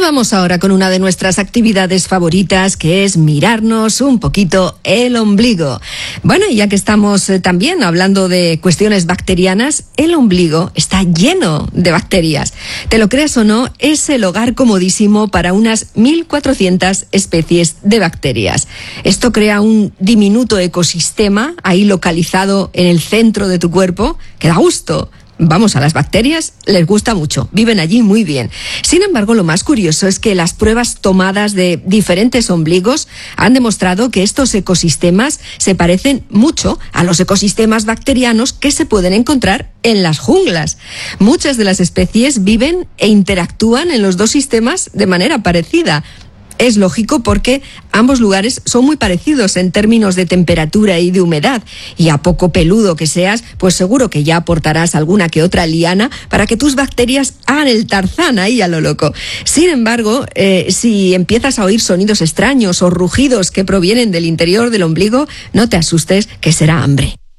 Vamos ahora con una de nuestras actividades favoritas, que es mirarnos un poquito el ombligo. Bueno, y ya que estamos también hablando de cuestiones bacterianas, el ombligo está lleno de bacterias. Te lo creas o no, es el hogar comodísimo para unas 1.400 especies de bacterias. Esto crea un diminuto ecosistema ahí localizado en el centro de tu cuerpo, que da gusto. Vamos, a las bacterias les gusta mucho, viven allí muy bien. Sin embargo, lo más curioso es que las pruebas tomadas de diferentes ombligos han demostrado que estos ecosistemas se parecen mucho a los ecosistemas bacterianos que se pueden encontrar en las junglas. Muchas de las especies viven e interactúan en los dos sistemas de manera parecida. Es lógico porque ambos lugares son muy parecidos en términos de temperatura y de humedad. Y a poco peludo que seas, pues seguro que ya aportarás alguna que otra liana para que tus bacterias hagan el Tarzán ahí a lo loco. Sin embargo, si empiezas a oír sonidos extraños o rugidos que provienen del interior del ombligo, no te asustes, que será hambre.